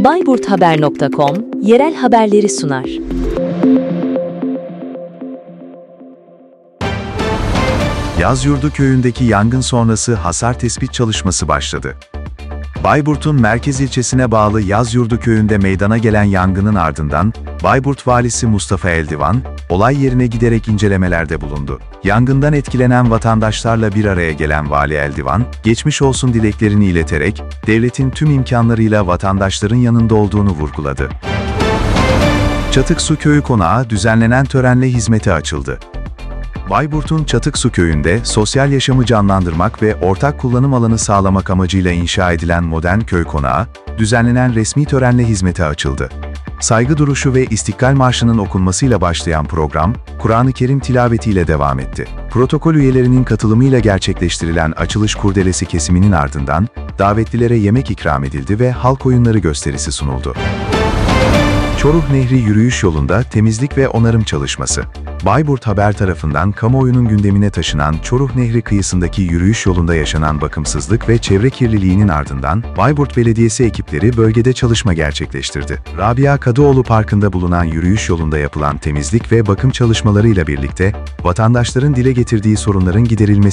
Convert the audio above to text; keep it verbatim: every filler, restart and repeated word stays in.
bayburthaber nokta com yerel haberleri sunar. Yazyurdu köyündeki yangın sonrası hasar tespit çalışması başladı. Bayburt'un merkez ilçesine bağlı Yazyurdu köyünde meydana gelen yangının ardından Bayburt Valisi Mustafa Eldivan, olay yerine giderek incelemelerde bulundu. Yangından etkilenen vatandaşlarla bir araya gelen Vali Eldivan, geçmiş olsun dileklerini ileterek, devletin tüm imkanlarıyla vatandaşların yanında olduğunu vurguladı. Çatıksu Köyü Konağı düzenlenen törenle hizmete açıldı. Bayburt'un Çatıksu Köyü'nde sosyal yaşamı canlandırmak ve ortak kullanım alanı sağlamak amacıyla inşa edilen modern köy konağı, düzenlenen resmi törenle hizmete açıldı. Saygı duruşu ve İstiklal Marşı'nın okunmasıyla başlayan program, Kur'an-ı Kerim tilavetiyle devam etti. Protokol üyelerinin katılımıyla gerçekleştirilen açılış kurdelesi kesiminin ardından, davetlilere yemek ikram edildi ve halk oyunları gösterisi sunuldu. Çoruh Nehri yürüyüş yolunda temizlik ve onarım çalışması. Bayburt Haber tarafından kamuoyunun gündemine taşınan Çoruh Nehri kıyısındaki yürüyüş yolunda yaşanan bakımsızlık ve çevre kirliliğinin ardından Bayburt Belediyesi ekipleri bölgede çalışma gerçekleştirdi. Rabia Kadıoğlu Parkı'nda bulunan yürüyüş yolunda yapılan temizlik ve bakım çalışmalarıyla birlikte vatandaşların dile getirdiği sorunların giderilmesi